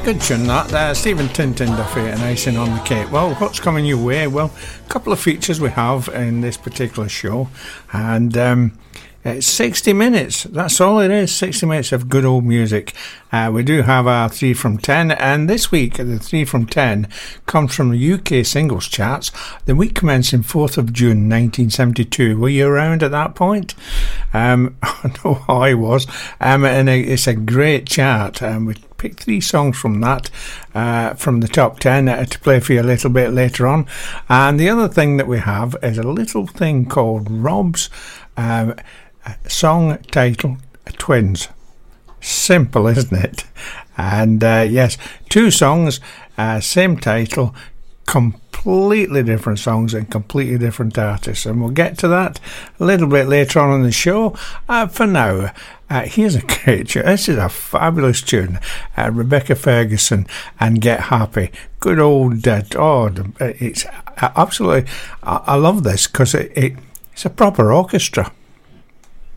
Good tune that. Stephen Tintin Duffy and Icing on the Cake. Well, what's coming your way? Well, a couple of features we have in this particular show, and it's 60 minutes. That's all it is, 60 minutes of good old music. We do have our 3 from 10, and this week the 3 from 10 comes from the UK singles charts. The week commencing 4th of June 1972. Were you around at that point? I know I was, and it's a great chart. We picked 3 songs from that, from the top 10 to play for you a little bit later on. And the other thing that we have is a little thing called Rob's song title, Twins. Simple, isn't it? And yes, 2 songs, same title, completely different songs and completely different artists, and we'll get to that a little bit later on in the show. For now, here's a great tune. This is a fabulous tune. Rebecca Ferguson and Get Happy. Good old it's absolutely, I love this because it's a proper orchestra.